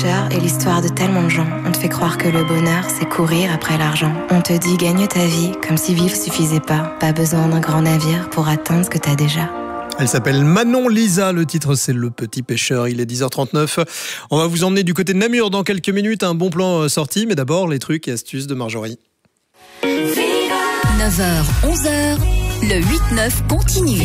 Et l'histoire de tellement de gens. On te fait croire que le bonheur, c'est courir après l'argent. On te dit gagne ta vie, comme si vivre suffisait pas. Pas besoin d'un grand navire pour atteindre ce que t'as déjà. Elle s'appelle Manon Lisa, le titre c'est Le Petit Pêcheur, il est 10h39. On va vous emmener du côté de Namur dans quelques minutes, un bon plan sorti, mais d'abord les trucs et astuces de Marjorie. 9h, 11h, le 8-9 continue.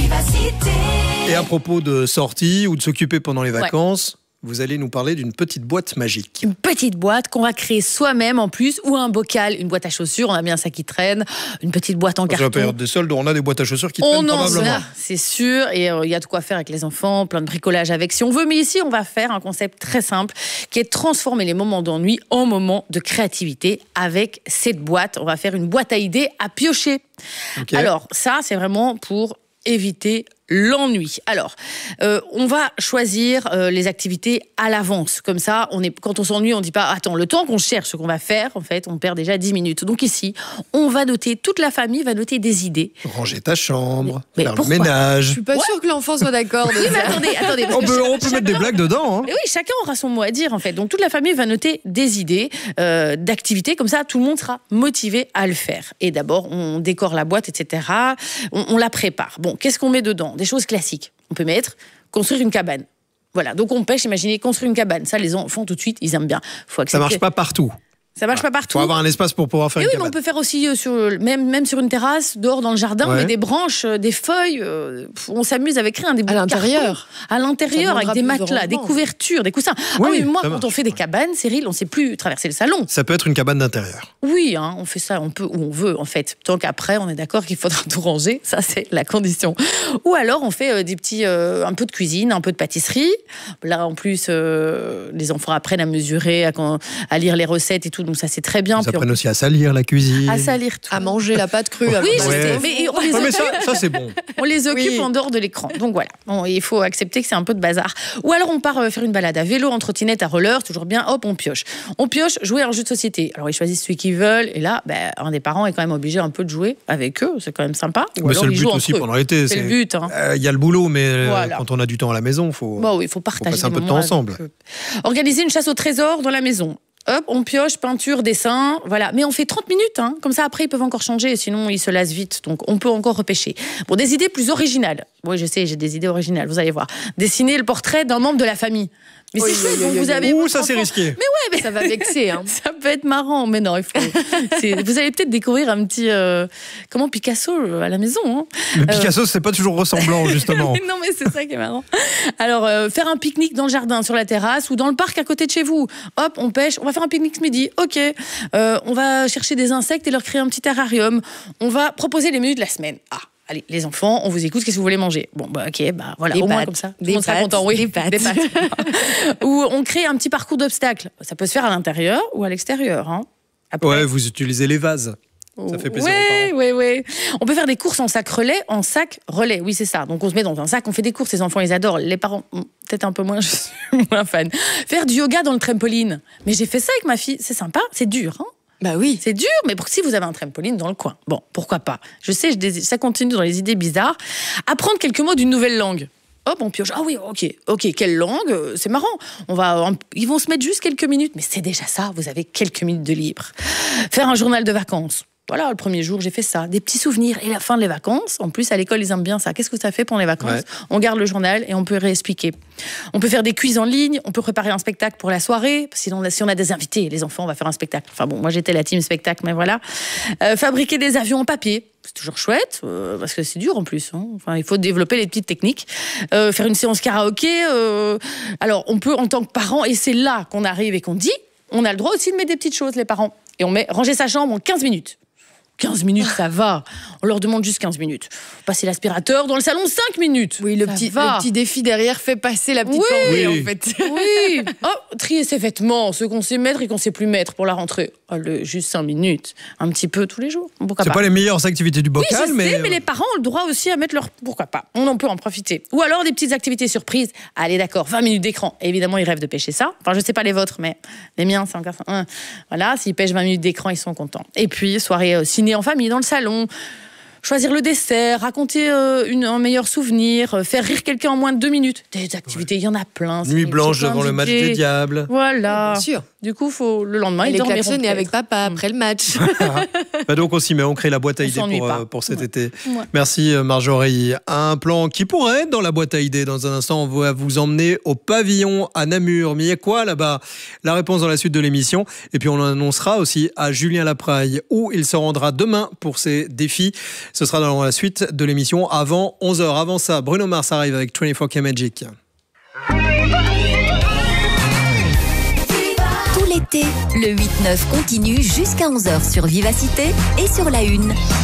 Et à propos de sortie ou de s'occuper pendant les vacances, vous allez nous parler d'une petite boîte magique. Une petite boîte qu'on va créer soi-même en plus, ou un bocal, une boîte à chaussures, on a bien ça qui traîne, une petite boîte en carton. Dans la période des soldes, on a des boîtes à chaussures qui traînent probablement. C'est sûr, et il y a de quoi faire avec les enfants, plein de bricolage avec si on veut, mais ici on va faire un concept très simple qui est de transformer les moments d'ennui en moments de créativité avec cette boîte. On va faire une boîte à idées à piocher. Okay. Alors ça, c'est vraiment pour éviter l'ennui. Alors, on va choisir les activités à l'avance. Comme ça, quand on s'ennuie, on ne dit pas « Attends, le temps qu'on cherche ce qu'on va faire, en fait, on perd déjà 10 minutes. » Donc ici, on va noter, toute la famille va noter des idées. Ranger ta chambre, faire le ménage. Je suis pas sûre que l'enfant soit d'accord. Oui, mais attendez. On peut mettre des blagues dedans. Hein. Mais oui, chacun aura son mot à dire, en fait. Donc toute la famille va noter des idées d'activités. Comme ça, tout le monde sera motivé à le faire. Et d'abord, on décore la boîte, etc. On la prépare. Bon, qu'est-ce qu'on met dedans ? Des choses classiques. On peut mettre construire une cabane. Voilà, donc on pêche, imaginez construire une cabane. Ça, les enfants, tout de suite, ils aiment bien. Ça marche pas partout. Ça marche pas partout. Il faut avoir un espace pour pouvoir faire une cabane. Mais on peut faire aussi même sur une terrasse, dehors dans le jardin, mais des branches, des feuilles. On s'amuse avec rien, des bouts de carton. À l'intérieur, avec des matelas, des couvertures, des coussins. Oui, moi, quand on fait des cabanes, Cyril, on ne sait plus traverser le salon. Ça peut être une cabane d'intérieur. Oui, on fait ça, on peut où on veut, en fait. Tant qu'après, on est d'accord qu'il faudra tout ranger. Ça, c'est la condition. Ou alors, on fait un peu de cuisine, un peu de pâtisserie. Là, en plus, les enfants apprennent à mesurer, à lire les recettes et tout. Donc ça, c'est très bien. Ils apprennent aussi à salir la cuisine. À salir tout. À manger la pâte crue. Oui, je sais. Mais on les occupe. Ça, c'est bon. On les occupe en dehors de l'écran. Donc voilà. Bon, il faut accepter que c'est un peu de bazar. Ou alors on part faire une balade à vélo, en trottinette, à roller, toujours bien. Hop, on pioche. On pioche, jouer à un jeu de société. Alors ils choisissent celui qu'ils veulent. Et là, un des parents est quand même obligé un peu de jouer avec eux. C'est quand même sympa. Mais c'est le but aussi pendant l'été. C'est le but. Il y a le boulot, mais quand on a du temps à la maison, il faut partager passer un peu de temps ensemble. Organiser une chasse au trésor dans la maison. Hop, on pioche, peinture, dessin, voilà. Mais on fait 30 minutes, hein. Comme ça, après, ils peuvent encore changer, sinon ils se lassent vite. Donc, on peut encore repêcher. Bon, des idées plus originales. Oui, je sais, j'ai des idées originales, vous allez voir. Dessiner le portrait d'un membre de la famille. Mais vous avez... ça, c'est risqué. Mais ça va vexer. Hein. Ça peut être marrant, mais non, il faut... Vous allez peut-être découvrir un petit... Picasso à la maison. Hein. Le Picasso, c'est pas toujours ressemblant, justement. Non, mais c'est ça qui est marrant. Alors, faire un pique-nique dans le jardin, sur la terrasse, ou dans le parc à côté de chez vous. Hop, on pêche, on va faire un pique-nique ce midi. Ok. On va chercher des insectes et leur créer un petit terrarium. On va proposer les menus de la semaine. Allez, les enfants, on vous écoute, qu'est-ce que vous voulez manger ? Bon, voilà, des au moins pâtes, comme ça. Tout le monde sera content, oui. Des pâtes. Ou on crée un petit parcours d'obstacles. Ça peut se faire à l'intérieur ou à l'extérieur. Hein. Après, vous utilisez les vases. Ça fait plaisir aux parents. Oui. On peut faire des courses en sac relais. Oui, c'est ça. Donc on se met dans un sac, on fait des courses, les enfants, ils adorent. Les parents, peut-être un peu moins, je suis moins fan. Faire du yoga dans le trampoline. Mais j'ai fait ça avec ma fille, c'est sympa, c'est dur, hein. Bah oui. C'est dur, mais si vous avez un trampoline dans le coin, bon, pourquoi pas. Je sais, ça continue dans les idées bizarres. Apprendre quelques mots d'une nouvelle langue. Hop, on pioche. Ah oui, ok, quelle langue ? C'est marrant. Ils vont se mettre juste quelques minutes, mais c'est déjà ça, vous avez quelques minutes de libre. Faire un journal de vacances. Voilà, le premier jour, j'ai fait ça. Des petits souvenirs. Et la fin des vacances, en plus, à l'école, ils aiment bien ça. Qu'est-ce que ça fait pendant les vacances ? On garde le journal et on peut réexpliquer. On peut faire des quiz en ligne. On peut préparer un spectacle pour la soirée. Sinon, si on a des invités, les enfants, on va faire un spectacle. Enfin bon, moi, j'étais la team spectacle, mais voilà. Fabriquer des avions en papier. C'est toujours chouette, parce que c'est dur en plus. Hein. Enfin, il faut développer les petites techniques. Faire une séance karaoké. Alors, on peut, en tant que parent, et c'est là qu'on arrive et qu'on dit, on a le droit aussi de mettre des petites choses, les parents. Et on met ranger sa chambre en 15 minutes. 15 minutes, ça va. On leur demande juste 15 minutes. Passer l'aspirateur dans le salon, 5 minutes. Oui, le petit défi derrière fait passer la petite corvée, en fait. Oui. Trier ses vêtements, ceux qu'on sait mettre et qu'on ne sait plus mettre pour la rentrée. Juste 5 minutes. Un petit peu tous les jours. C'est pas les meilleures activités du bocal, oui, je sais, mais les parents ont le droit aussi à mettre leur... Pourquoi pas ? On en peut en profiter. Ou alors des petites activités surprises. Allez, d'accord, 20 minutes d'écran. Évidemment, ils rêvent de pêcher ça. Enfin, je sais pas les vôtres, mais les miens, c'est encore ça. Voilà, s'ils pêchent 20 minutes d'écran, ils sont contents. Et puis, soirée ciné en famille, dans le salon. choisir le dessert, raconter un meilleur souvenir, faire rire quelqu'un en moins de 2 minutes. Des activités, il y en a plein. Nuit blanche devant le match des Diables. Voilà. Bien sûr. Du coup, le lendemain, Il ils est klaxonné dormiront avec papa après le match. Donc on s'y met, on crée la boîte à idées pour cet été. Ouais. Merci Marjorie. Un plan qui pourrait être dans la boîte à idées. Dans un instant, on va vous emmener au pavillon à Namur. Mais il y a quoi là-bas? La réponse dans la suite de l'émission. Et puis on annoncera aussi à Julien Lapraille où il se rendra demain pour ses défis. Ce sera dans la suite de l'émission avant 11h. Avant ça, Bruno Mars arrive avec 24K Magic. Tout l'été, le 8-9 continue jusqu'à 11h sur Vivacité et sur La Une.